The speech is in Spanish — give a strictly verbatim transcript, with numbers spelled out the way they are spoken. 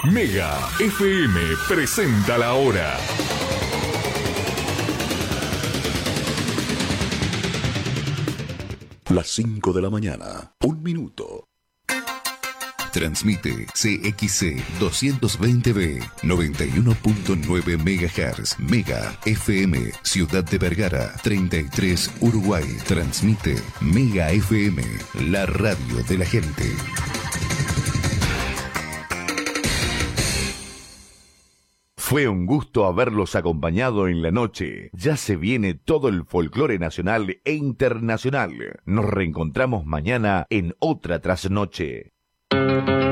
Mega F M presenta la hora. Las cinco de la mañana, un minuto. Transmite C X C doscientos veinte B, noventa y uno punto nueve megahertz, Mega F M, Ciudad de Vergara, treinta y tres, Uruguay. Transmite Mega F M, la radio de la gente. Fue un gusto haberlos acompañado en la noche. Ya se viene todo el folclore nacional e internacional. Nos reencontramos mañana en otra trasnoche.